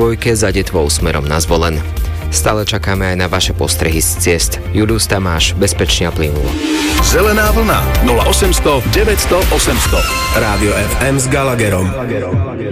dvojke za detvou smerom na Zvolen. Stále čakáme aj na vaše postrehy z ciest. Julius Tamáš, bezpečne a plynulo. Zelená vlna 0800 900 800. Rádio FM s Gallagherom.